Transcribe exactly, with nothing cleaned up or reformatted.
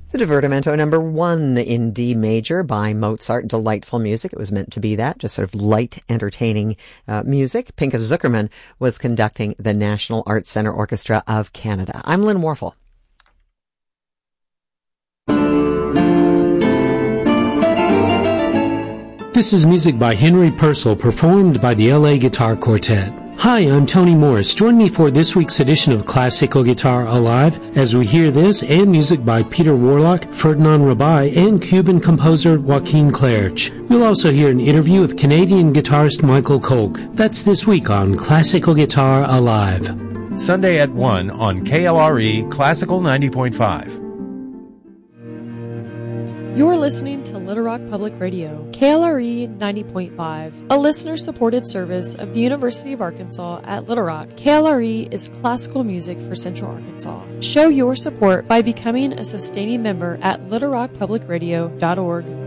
The Divertimento number one in D major by Mozart. Delightful music. It was meant to be that, just sort of light, entertaining uh, music. Pinchas Zukerman was conducting the National Arts Centre Orchestra of Canada. I'm Lynn Warfel. This is music by Henry Purcell, performed by the L A Guitar Quartet. Hi, I'm Tony Morris. Join me for this week's edition of Classical Guitar Alive as we hear this and music by Peter Warlock, Ferdinand Rabai, and Cuban composer Joaquin Clerch. We'll also hear an interview with Canadian guitarist Michael Koch. That's this week on Classical Guitar Alive. Sunday at one on K L R E Classical ninety point five. You're listening to Little Rock Public Radio, K L R E ninety point five, a listener-supported service of the University of Arkansas at Little Rock. K L R E is classical music for Central Arkansas. Show your support by becoming a sustaining member at little rock public radio dot org